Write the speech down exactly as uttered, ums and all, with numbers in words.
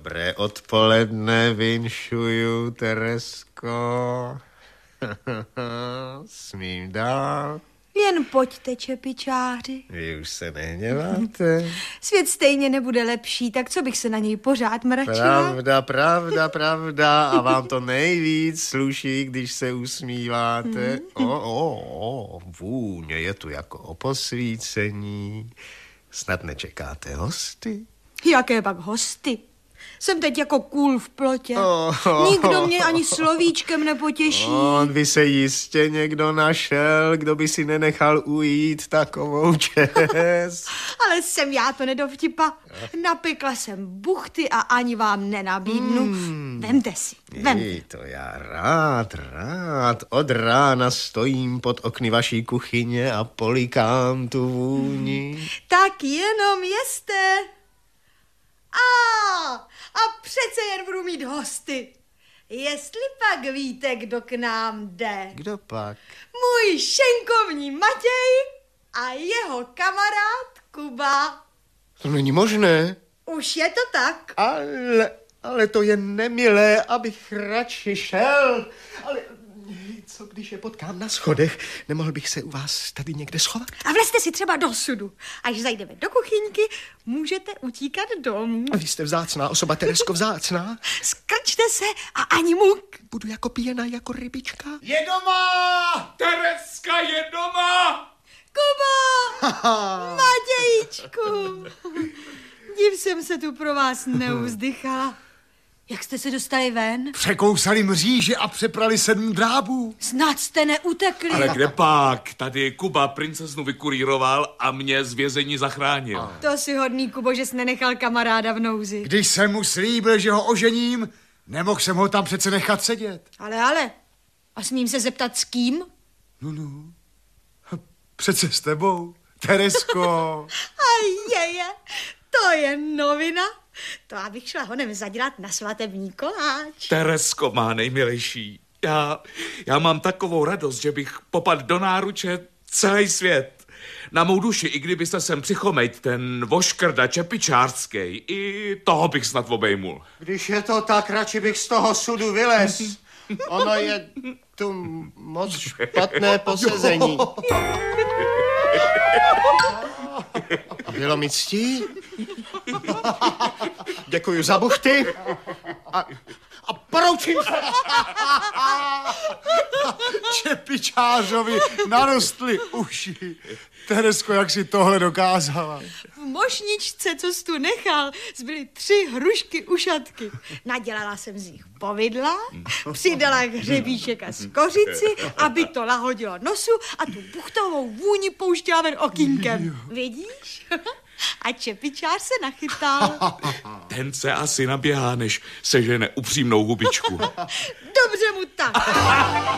Dobré odpoledne, vinšuju, Teresko. Smím dál? Jen pojďte, čepičáři. Vy už se nehněváte? Svět stejně nebude lepší, tak co bych se na něj pořád mračila? Pravda, pravda, pravda. A vám to nejvíc sluší, když se usmíváte. Mm. O, o, o, vůně je tu jako o posvícení. Snad nečekáte hosty? Jaké pak hosty? Jsem teď jako kůl v plotě. Oh, oh, Nikdo mě ani slovíčkem nepotěší. On by se jistě někdo našel, kdo by si nenechal ujít takovou čest. Ale jsem já to nedovtipa. Napekla jsem buchty a ani vám nenabídnu. Hmm. Vemte si, vemte. Ej, to já rád, rád. Od rána stojím pod okny vaší kuchyně a polikám tu vůni. Hmm. Tak jenom jeste. A, a přece jen budu mít hosty. Jestli pak víte, kdo k nám jde. Kdo pak? Můj šenkovní Matěj a jeho kamarád Kuba. To není možné. Už je to tak. Ale, ale to je nemilé, abych radši šel. Ale co když je potkám na schodech? Nemohl bych se u vás tady někde schovat? A vlezte si třeba do sudu. Až zajdeme do kuchyňky, můžete utíkat domů. A vy jste vzácná osoba, Teresko, vzácná. Skrčte se a ani muk. Budu jako píjená, jako rybička. Je doma! Tereska je doma! Kubo! Matějíčku! Div jsem se tu pro vás neuzdychala. Jak jste se dostali ven? Překousali mříže a přeprali sedm drábů. Snad jste neutekli. Ale kde pak? Tady Kuba princeznu vykurýroval a mě z vězení zachránil. To si hodný, Kubo, že jsi nenechal kamaráda v nouzi. Když jsem mu slíbil, že ho ožením, nemohl jsem ho tam přece nechat sedět. Ale, ale, a smím se zeptat s kým? No, no, přece s tebou, Teresko. A je, je, to je novina. To abych šla honem zadělat na svatební koláč. Teresko má nejmilejší. Já, já mám takovou radost, že bych popadl do náruče celý svět. Na mou duši, i kdybyste sem přichomejt ten voškrda čepičářský, i toho bych snad obejmul. Když je to tak, radši bych z toho sudu vylez. Ono je tu moc špatné posezení. A bylo mi ctí. Děkuju za buchty. A, a poroučím se. Čepičářovi narostly uši. Teresko, jak si tohle dokázala? V mošničce, co jsi tu nechal, zbyly tři hrušky ušatky. Nadělala jsem z nich povidla, přidala hřebíček a skořici, aby to lahodilo nosu a tu buchtovou vůni pouštěla ven okýnkem. Vidíš? A čepičář se nachytal. Ten se asi naběhá, než sežene upřímnou hubičku. Dobře mu tak.